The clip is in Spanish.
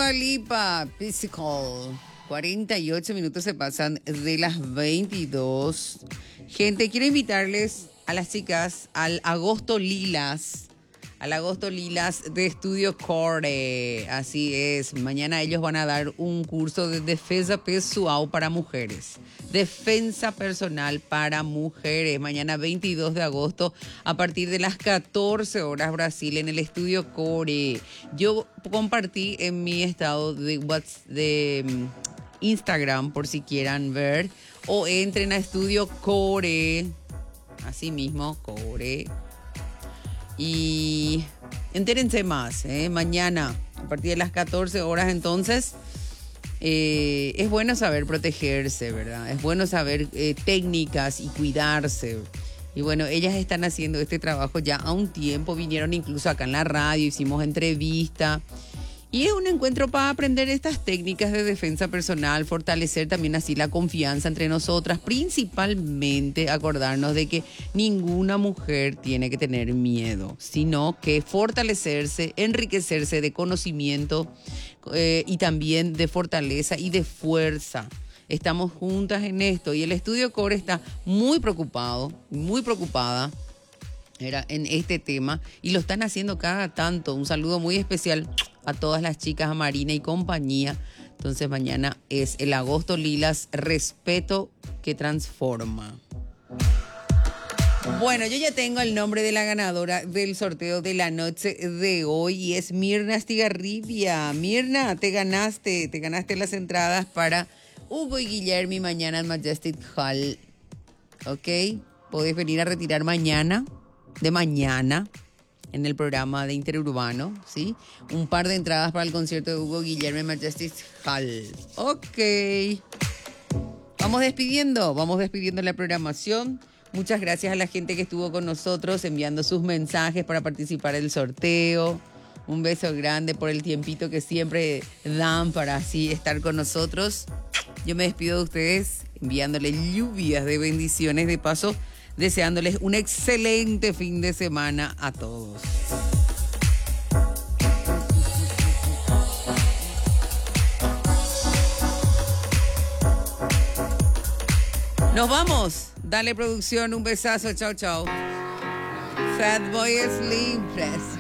Dua Lipa, Physical. 48 minutos se pasan de las 22. Gente, quiero invitarles a las chicas al Agosto Lilas. Al Agosto Lilas de Estudio Core. Así es. Mañana ellos van a dar un curso de defensa pessoal para mujeres. Defensa personal para mujeres. Mañana 22 de agosto a partir de las 14 horas Brasil en el Estudio Core. Yo compartí en mi estado de WhatsApp, de Instagram, por si quieran ver. O entren a Estudio Core. Así mismo, Core. Y entérense más, mañana a partir de las 14 horas. Entonces es bueno saber protegerse, ¿verdad? Es bueno saber técnicas y cuidarse. Y bueno, ellas están haciendo este trabajo ya a un tiempo, vinieron incluso acá en la radio, hicimos entrevista. Y es un encuentro para aprender estas técnicas de defensa personal, fortalecer también así la confianza entre nosotras, principalmente acordarnos de que ninguna mujer tiene que tener miedo, sino que fortalecerse, enriquecerse de conocimiento y también de fortaleza y de fuerza. Estamos juntas en esto y el Estudio Core está muy preocupado, muy preocupada en este tema y lo están haciendo cada tanto. Un saludo muy especial a todas las chicas, a Marina y compañía. Entonces mañana es el Agosto Lilas, respeto que transforma. Bueno, yo ya tengo el nombre de la ganadora del sorteo de la noche de hoy y es Mirna Estigarribia. Mirna, te ganaste las entradas para Hugo y Guillermo mañana en Majestic Hall. ¿Ok? Podés venir a retirar mañana en el programa de Interurbano, ¿sí? Un par de entradas para el concierto de Hugo Guillermo en Majestic Hall. Ok. Vamos despidiendo la programación. Muchas gracias a la gente que estuvo con nosotros enviando sus mensajes para participar del sorteo. Un beso grande por el tiempito que siempre dan para así estar con nosotros. Yo me despido de ustedes enviándoles lluvias de bendiciones, de paso deseándoles un excelente fin de semana a todos. Nos vamos. Dale producción, un besazo, chao, chao. Fatboy Slim Press.